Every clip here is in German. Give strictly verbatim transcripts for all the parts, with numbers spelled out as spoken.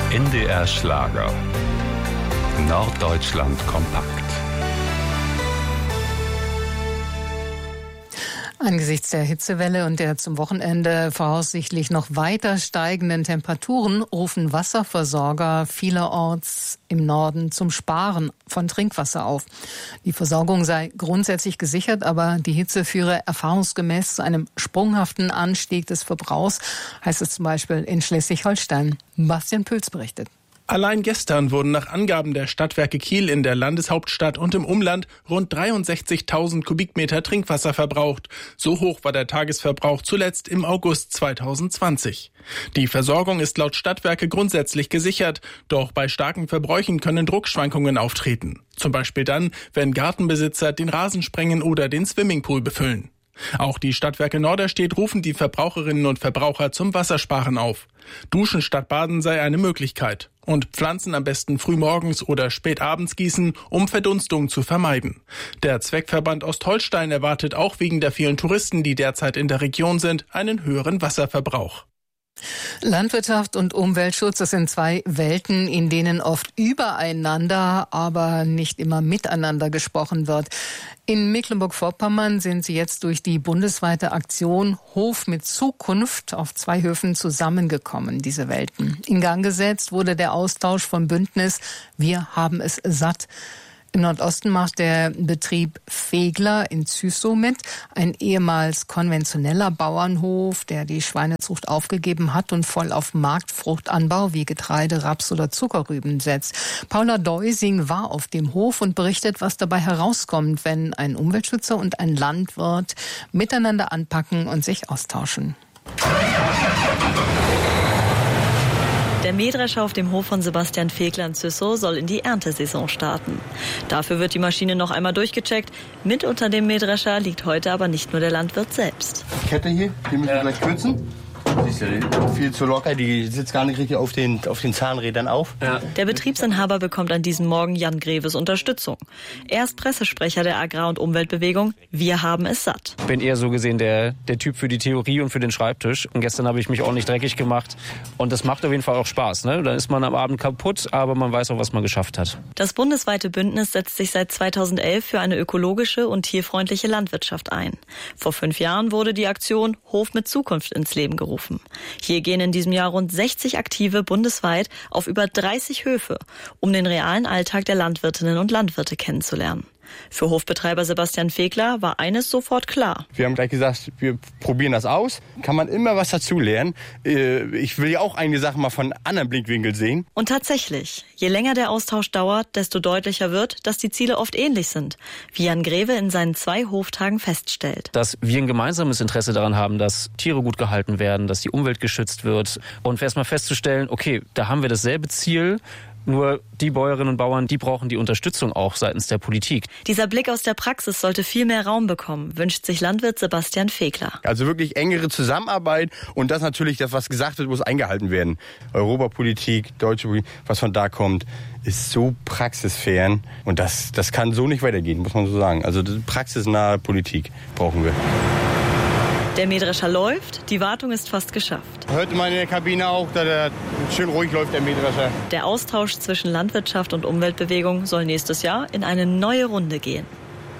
N D R Schlager. Norddeutschland kompakt. Angesichts der Hitzewelle und der zum Wochenende voraussichtlich noch weiter steigenden Temperaturen rufen Wasserversorger vielerorts im Norden zum Sparen von Trinkwasser auf. Die Versorgung sei grundsätzlich gesichert, aber die Hitze führe erfahrungsgemäß zu einem sprunghaften Anstieg des Verbrauchs, heißt es zum Beispiel in Schleswig-Holstein. Bastian Pülz berichtet. Allein gestern wurden nach Angaben der Stadtwerke Kiel in der Landeshauptstadt und im Umland rund dreiundsechzigtausend Kubikmeter Trinkwasser verbraucht. So hoch war der Tagesverbrauch zuletzt im August zweitausendzwanzig. Die Versorgung ist laut Stadtwerke grundsätzlich gesichert, doch bei starken Verbräuchen können Druckschwankungen auftreten. Zum Beispiel dann, wenn Gartenbesitzer den Rasen sprengen oder den Swimmingpool befüllen. Auch die Stadtwerke Norderstedt rufen die Verbraucherinnen und Verbraucher zum Wassersparen auf. Duschen statt Baden sei eine Möglichkeit. Und Pflanzen am besten frühmorgens oder spät abends gießen, um Verdunstung zu vermeiden. Der Zweckverband Ostholstein erwartet auch wegen der vielen Touristen, die derzeit in der Region sind, einen höheren Wasserverbrauch. Landwirtschaft und Umweltschutz, das sind zwei Welten, in denen oft übereinander, aber nicht immer miteinander gesprochen wird. In Mecklenburg-Vorpommern sind sie jetzt durch die bundesweite Aktion Hof mit Zukunft auf zwei Höfen zusammengekommen, diese Welten. In Gang gesetzt wurde der Austausch vom Bündnis Wir haben es satt. Im Nordosten macht der Betrieb Fegler in Züssow mit, ein ehemals konventioneller Bauernhof, der die Schweinezucht aufgegeben hat und voll auf Marktfruchtanbau wie Getreide, Raps oder Zuckerrüben setzt. Paula Deusing war auf dem Hof und berichtet, was dabei herauskommt, wenn ein Umweltschützer und ein Landwirt miteinander anpacken und sich austauschen. Der Mähdrescher auf dem Hof von Sebastian Fegler in Züssow soll in die Erntesaison starten. Dafür wird die Maschine noch einmal durchgecheckt. Mit unter dem Mähdrescher liegt heute aber nicht nur der Landwirt selbst. Die Kette hier, die müssen wir gleich kürzen. Die ist ja viel zu locker, die sitzt gar nicht richtig auf den, auf den Zahnrädern auf. Ja. Der Betriebsinhaber bekommt an diesem Morgen Jan Greves Unterstützung. Er ist Pressesprecher der Agrar- und Umweltbewegung Wir haben es satt. Ich bin eher so gesehen der, der Typ für die Theorie und für den Schreibtisch. Und gestern habe ich mich ordentlich dreckig gemacht. Und das macht auf jeden Fall auch Spaß. Ne? Dann ist man am Abend kaputt, aber man weiß auch, was man geschafft hat. Das bundesweite Bündnis setzt sich seit zweitausendelf für eine ökologische und tierfreundliche Landwirtschaft ein. Vor fünf Jahren wurde die Aktion Hof mit Zukunft ins Leben gerufen. Hier gehen in diesem Jahr rund sechzig Aktive bundesweit auf über dreißig Höfe, um den realen Alltag der Landwirtinnen und Landwirte kennenzulernen. Für Hofbetreiber Sebastian Fegler war eines sofort klar. Wir haben gleich gesagt, wir probieren das aus. Kann man immer was dazu lernen. Ich will ja auch einige Sachen mal von anderen Blickwinkeln sehen. Und tatsächlich, je länger der Austausch dauert, desto deutlicher wird, dass die Ziele oft ähnlich sind, wie Jan Greve in seinen zwei Hoftagen feststellt. Dass wir ein gemeinsames Interesse daran haben, dass Tiere gut gehalten werden, dass die Umwelt geschützt wird. Und erst mal festzustellen, okay, da haben wir dasselbe Ziel. Nur die Bäuerinnen und Bauern, die brauchen die Unterstützung auch seitens der Politik. Dieser Blick aus der Praxis sollte viel mehr Raum bekommen, wünscht sich Landwirt Sebastian Fegler. Also wirklich engere Zusammenarbeit und das natürlich, das was gesagt wird, muss eingehalten werden. Europapolitik, deutsche Politik, was von da kommt, ist so praxisfern und das, das kann so nicht weitergehen, muss man so sagen. Also praxisnahe Politik brauchen wir. Der Mähdrescher läuft, die Wartung ist fast geschafft. Hört man in der Kabine auch, da der schön ruhig läuft, der Mähdrescher. Der Austausch zwischen Landwirtschaft und Umweltbewegung soll nächstes Jahr in eine neue Runde gehen.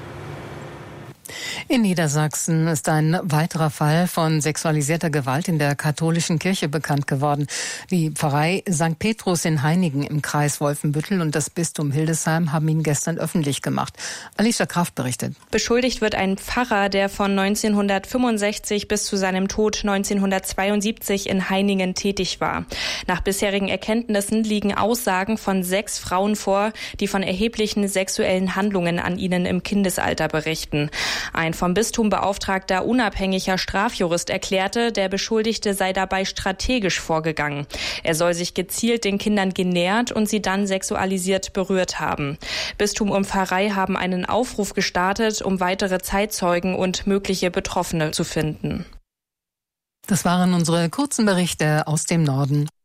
In Niedersachsen ist ein weiterer Fall von sexualisierter Gewalt in der katholischen Kirche bekannt geworden. Die Pfarrei Sankt Petrus in Heiningen im Kreis Wolfenbüttel und das Bistum Hildesheim haben ihn gestern öffentlich gemacht. Alicia Kraft berichtet. Beschuldigt wird ein Pfarrer, der von neunzehnhundertfünfundsechzig bis zu seinem Tod neunzehnhundertzweiundsiebzig in Heiningen tätig war. Nach bisherigen Erkenntnissen liegen Aussagen von sechs Frauen vor, die von erheblichen sexuellen Handlungen an ihnen im Kindesalter berichten. Ein vom Bistum beauftragter unabhängiger Strafjurist erklärte, der Beschuldigte sei dabei strategisch vorgegangen. Er soll sich gezielt den Kindern genähert und sie dann sexualisiert berührt haben. Bistum und Pfarrei haben einen Aufruf gestartet, um weitere Zeitzeugen und mögliche Betroffene zu finden. Das waren unsere kurzen Berichte aus dem Norden.